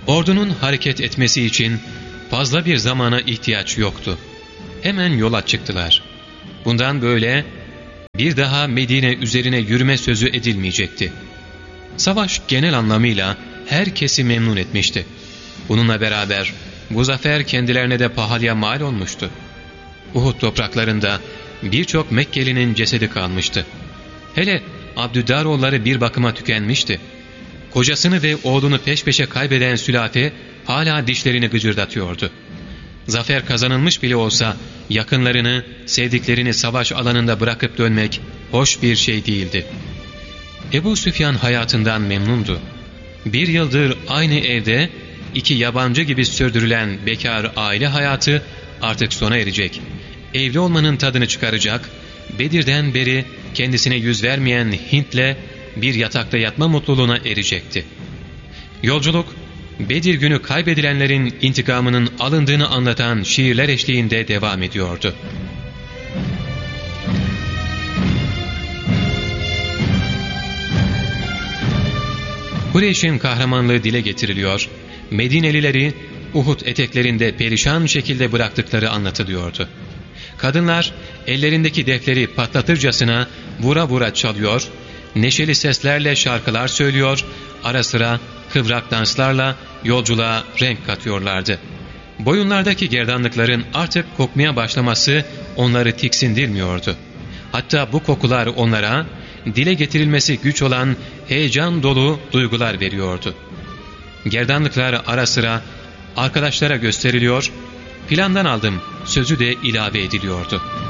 Ordunun hareket etmesi için fazla bir zamana ihtiyaç yoktu. Hemen yola çıktılar. Bundan böyle bir daha Medine üzerine yürüme sözü edilmeyecekti. Savaş genel anlamıyla herkesi memnun etmişti. Bununla beraber bu zafer kendilerine de pahalıya mal olmuştu. Uhud topraklarında birçok Mekkeli'nin cesedi kalmıştı. Hele Abdüdaroğulları bir bakıma tükenmişti. Kocasını ve oğlunu peş peşe kaybeden sülafe hala dişlerini gıcırdatıyordu. Zafer kazanılmış bile olsa yakınlarını, sevdiklerini savaş alanında bırakıp dönmek hoş bir şey değildi. Ebu Süfyan hayatından memnundu. Bir yıldır aynı evde iki yabancı gibi sürdürülen bekar aile hayatı artık sona erecek. Evli olmanın tadını çıkaracak, Bedir'den beri kendisine yüz vermeyen Hint'le bir yatakta yatma mutluluğuna erecekti. Yolculuk, Bedir günü kaybedilenlerin intikamının alındığını anlatan şiirler eşliğinde devam ediyordu. Kureyş'in kahramanlığı dile getiriliyor, Medinelileri Uhud eteklerinde perişan şekilde bıraktıkları anlatılıyordu. Kadınlar ellerindeki defleri patlatırcasına vura vura çalıyor, neşeli seslerle şarkılar söylüyor, ara sıra kıvrak danslarla yolculuğa renk katıyorlardı. Boyunlardaki gerdanlıkların artık kokmaya başlaması onları tiksindirmiyordu. Hatta bu kokular onlara dile getirilmesi güç olan heyecan dolu duygular veriyordu. Gerdanlıklar ara sıra arkadaşlara gösteriliyor, plandan aldım sözü de ilave ediliyordu.